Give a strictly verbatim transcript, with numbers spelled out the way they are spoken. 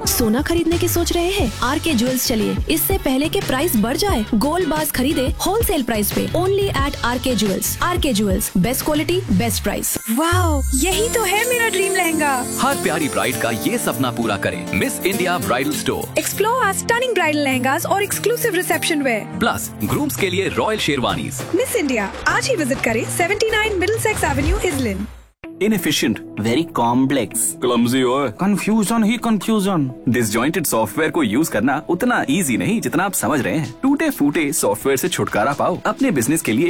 सोना खरीदने की सोच रहे हैं? आर के ज्वेल्स चलिए, इससे पहले के प्राइस बढ़ जाए, गोल्ड बार्स खरीदे होलसेल प्राइस पे ओनली एट आर के ज्वेल्स। आर के jewels, best quality best price. Wow, यही तो है मेरा ड्रीम लहंगा। हर प्यारी ब्राइड का ये सपना पूरा करें miss India bridal store. Explore our stunning bridal lehengas और exclusive reception where plus grooms के लिए रॉयल शेरवानीज। मिस इंडिया आज ही विजिट करें seventy nine Middlesex Avenue इजलिन। Inefficient, very complex, clumsy और confusion ही confusion। disjointed सॉफ्टवेयर को यूज करना उतना इजी नहीं जितना आप समझ रहे हैं। टूटे फूटे सॉफ्टवेयर से छुटकारा पाओ, अपने बिजनेस के लिए